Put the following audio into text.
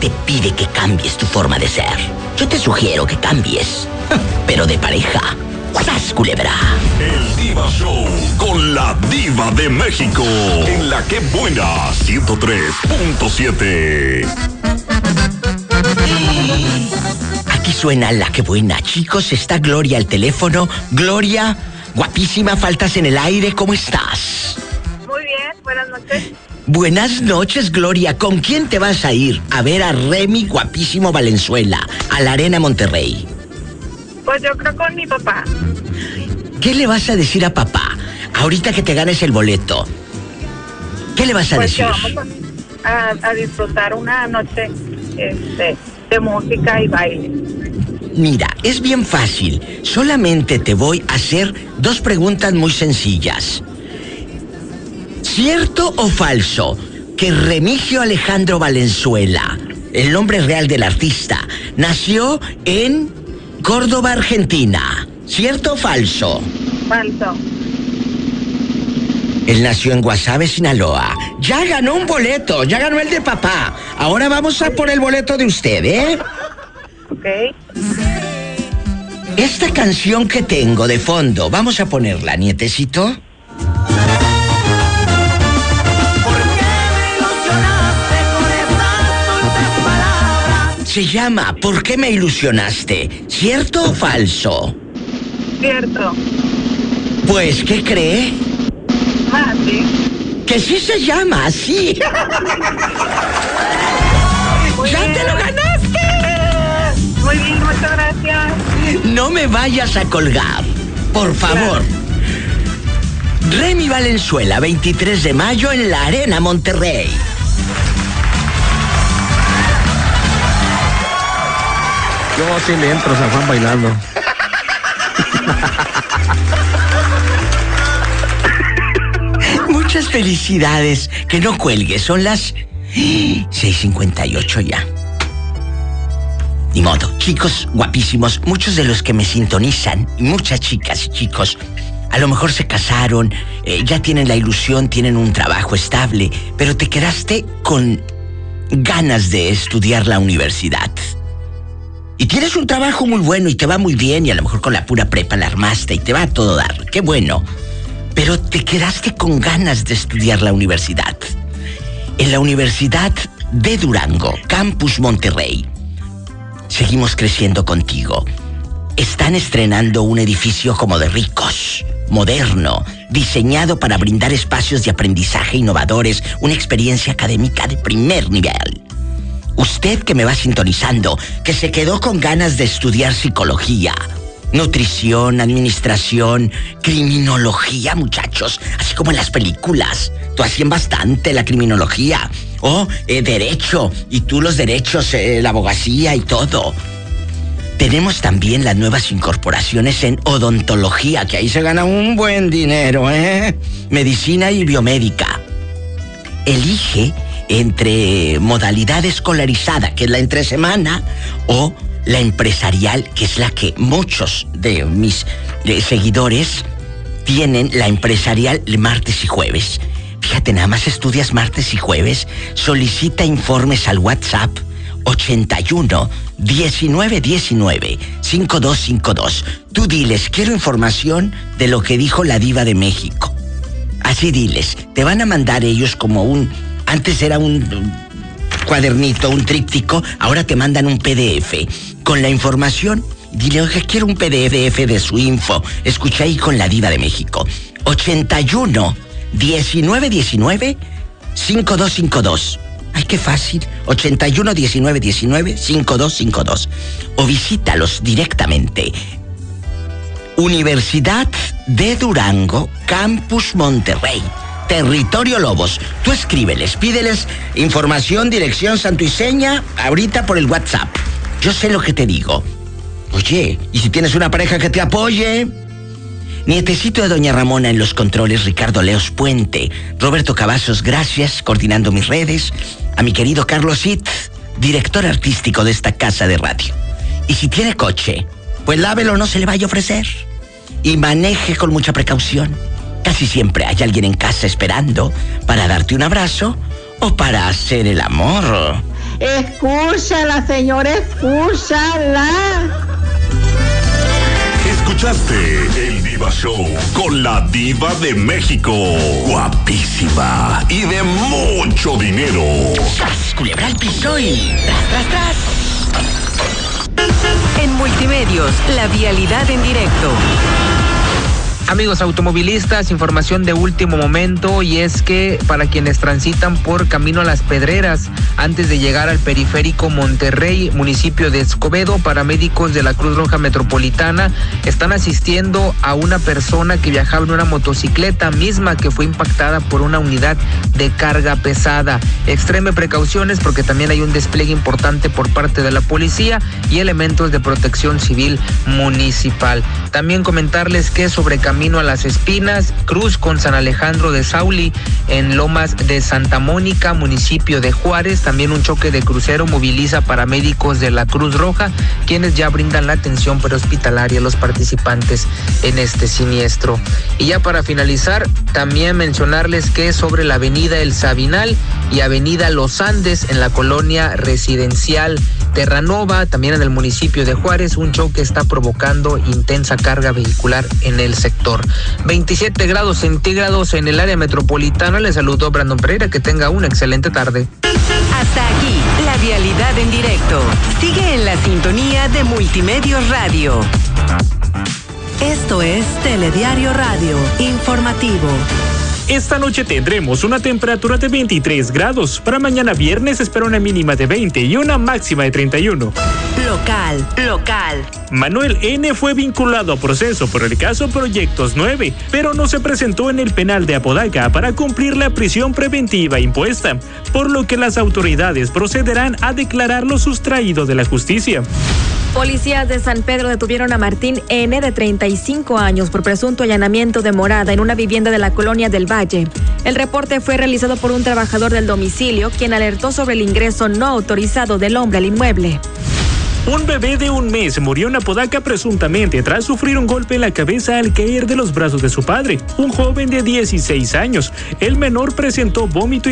te pide que cambies tu forma de ser. Yo te sugiero que cambies, pero de pareja. ¡Sas, culebra! El Diva Show con la Diva de México. En La Que Buena 103.7. Aquí suena La Que Buena. Chicos, está Gloria al teléfono. Gloria, guapísima, faltas en el aire. ¿Cómo estás? Muy bien, buenas noches. Buenas noches, Gloria. ¿Con quién te vas a ir a ver a Remy Guapísimo Valenzuela a la Arena Monterrey? Pues yo creo con mi papá. ¿Qué le vas a decir a papá ahorita que te ganes el boleto? ¿Qué le vas a decir? Pues vamos a disfrutar una noche de música y baile. Mira, es bien fácil. Solamente te voy a hacer 2 preguntas muy sencillas. ¿Cierto o falso que Remigio Alejandro Valenzuela, el nombre real del artista, nació en Córdoba, Argentina? ¿Cierto o falso? Falso. Él nació en Guasave, Sinaloa. Ya ganó un boleto, ya ganó el de papá. Ahora vamos a por el boleto de usted, ¿eh? Ok. Esta canción que tengo de fondo, vamos a ponerla, nietecito. Se llama ¿Por qué me ilusionaste? ¿Cierto o falso? Cierto. Pues, ¿qué cree? Ah, sí. Que sí se llama así. ¡Ya te lo ganaste! Muy bien, muchas gracias. No me vayas a colgar, por favor. Remy Valenzuela, 23 de mayo en la Arena Monterrey. Yo sí le entro a San Juan bailando. Muchas felicidades. Que no cuelgue, son las 6:58 ya. Ni modo, chicos guapísimos, muchos de los que me sintonizan, y muchas chicas y chicos, a lo mejor se casaron, ya tienen la ilusión, tienen un trabajo estable, pero te quedaste con ganas de estudiar la universidad. Y tienes un trabajo muy bueno y te va muy bien, y a lo mejor con la pura prepa la armaste y te va a todo dar. ¡Qué bueno! Pero te quedaste con ganas de estudiar la universidad. En la Universidad de Durango, Campus Monterrey, seguimos creciendo contigo. Están estrenando un edificio como de ricos, moderno, diseñado para brindar espacios de aprendizaje innovadores, una experiencia académica de primer nivel. Usted que me va sintonizando, que se quedó con ganas de estudiar psicología, nutrición, administración, criminología, muchachos, así como en las películas. Tú hacían bastante la criminología. O derecho, y tú los derechos, la abogacía y todo. Tenemos también las nuevas incorporaciones en odontología, que ahí se gana un buen dinero, ¿eh? Medicina y biomédica. Elige entre modalidad escolarizada, que es la entre semana, o la empresarial, que es la que muchos de mis seguidores tienen, la empresarial martes y jueves. Fíjate, nada más estudias martes y jueves. Solicita informes al WhatsApp 81 19 19 5252. Tú diles, quiero información de lo que dijo la Diva de México. Así diles, te van a mandar ellos como antes era un cuadernito, un tríptico, ahora te mandan un PDF con la información. Dile, oiga, quiero un PDF de su info. Escucha ahí con la Diva de México. 81 19 19 5252. Ay, qué fácil. 81 19 19 5252. O visítalos directamente. Universidad de Durango, Campus Monterrey, Territorio Lobos. Tú escríbeles, pídeles información, dirección, santo y seña, ahorita por el WhatsApp. Yo sé lo que te digo. Oye, ¿y si tienes una pareja que te apoye? Nietecito de Doña Ramona en los controles, Ricardo Leos Puente, Roberto Cavazos, gracias, coordinando mis redes. A mi querido Carlos Sit, director artístico de esta casa de radio. Y si tiene coche, pues lávelo, no se le vaya a ofrecer. Y maneje con mucha precaución. Casi siempre hay alguien en casa esperando para darte un abrazo o para hacer el amor. Excúsala, señor, excúsala. Escuchaste el Diva Show con la Diva de México. Guapísima y de mucho dinero. ¡Sas, culebra al piso y tras, tras, tras! En Multimedios, la vialidad en directo. Amigos automovilistas, información de último momento, y es que para quienes transitan por camino a Las Pedreras, antes de llegar al periférico Monterrey, municipio de Escobedo, paramédicos de la Cruz Roja Metropolitana están asistiendo a una persona que viajaba en una motocicleta misma que fue impactada por una unidad de carga pesada. Extreme precauciones porque también hay un despliegue importante por parte de la policía y elementos de protección civil municipal. También comentarles que sobre camino a Las Espinas, cruz con San Alejandro de Sauli en Lomas de Santa Mónica, municipio de Juárez. También un choque de crucero moviliza paramédicos de la Cruz Roja, quienes ya brindan la atención prehospitalaria a los participantes en este siniestro. Y ya para finalizar, también mencionarles que sobre la avenida El Sabinal y avenida Los Andes en la colonia residencial Terranova, también en el municipio de Juárez, un choque está provocando intensa carga vehicular en el sector. 27 grados centígrados en el área metropolitana. Les saludó Brandon Pereira. Que tenga una excelente tarde. Hasta aquí, la vialidad en directo. Sigue en la sintonía de Multimedios Radio. Esto es Telediario Radio, informativo. Esta noche tendremos una temperatura de 23 grados. Para mañana viernes espera una mínima de 20 y una máxima de 31. Local. Manuel N. fue vinculado a proceso por el caso Proyectos 9, pero no se presentó en el penal de Apodaca para cumplir la prisión preventiva impuesta, por lo que las autoridades procederán a declararlo sustraído de la justicia. Policías de San Pedro detuvieron a Martín N., de 35 años, por presunto allanamiento de morada en una vivienda de la colonia del Valle. El reporte fue realizado por un trabajador del domicilio, quien alertó sobre el ingreso no autorizado del hombre al inmueble. Un bebé de 1 mes murió en Apodaca presuntamente tras sufrir un golpe en la cabeza al caer de los brazos de su padre, un joven de 16 años. El menor presentó vómito